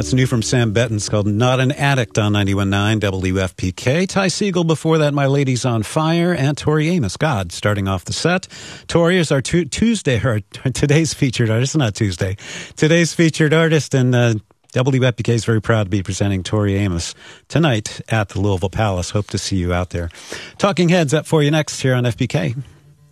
That's new from Sam Benton. It's called Not an Addict on 91.9 WFPK. Ty Segall before that, My Lady's on Fire, and Tori Amos, God, starting off the set. Tori is our today's featured artist, not Tuesday, today's featured artist, and WFPK is very proud to be presenting Tori Amos tonight at the Louisville Palace. Hope to see you out there. Talking Heads up for you next here on FPK.